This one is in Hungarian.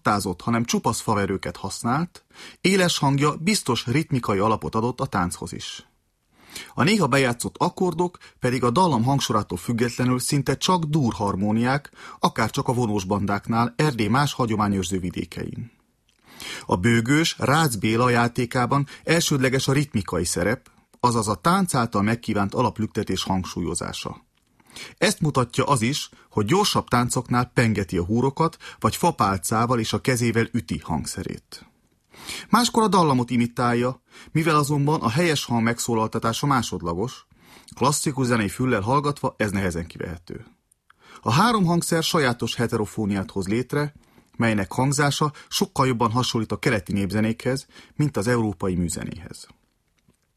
flöttázott, hanem csupasz faverőket használt, éles hangja biztos ritmikai alapot adott a tánchoz is. A néha bejátszott akkordok pedig a dallam hangsorától függetlenül szinte csak durharmóniák, akárcsak a vonós bandáknál Erdély más hagyományőrző vidékein. A bőgős Rácz Béla játékában elsődleges a ritmikai szerep, azaz a tánc által megkívánt alaplüktetés hangsúlyozása. Ezt mutatja az is, hogy gyorsabb táncoknál pengeti a húrokat, vagy fapálcával és a kezével üti hangszerét. Máskor a dallamot imitálja, mivel azonban a helyes hang megszólaltatása másodlagos, klasszikus zenei füllel hallgatva ez nehezen kivehető. A három hangszer sajátos heterofóniát hoz létre, melynek hangzása sokkal jobban hasonlít a keleti népzenékhez, mint az európai műzenéhez.